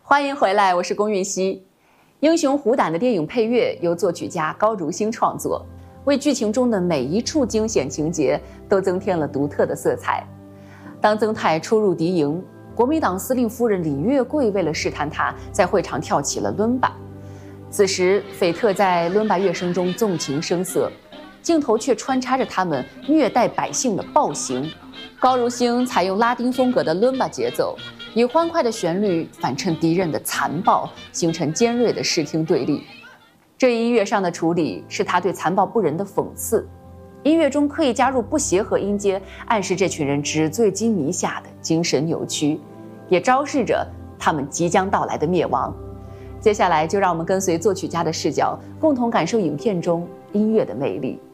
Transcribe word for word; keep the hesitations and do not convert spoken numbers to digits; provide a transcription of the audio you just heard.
欢迎回来，我是龚韵希。英雄虎胆的电影配乐由作曲家高如星创作，为剧情中的每一处惊险情节都增添了独特的色彩。当曾泰出入敌营，国民党司令夫人李月桂为了试探他，在会场跳起了伦巴。此时，斐特在伦巴乐声中纵情声色，镜头却穿插着他们虐待百姓的暴行。高如星采用拉丁风格的伦巴节奏，以欢快的旋律反衬敌人的残暴，形成尖锐的视听对立。这一音乐上的处理是他对残暴不仁的讽刺。音乐中刻意加入不协和音阶，暗示这群人纸醉金迷下的精神扭曲，也昭示着他们即将到来的灭亡。接下来就让我们跟随作曲家的视角，共同感受影片中音乐的魅力。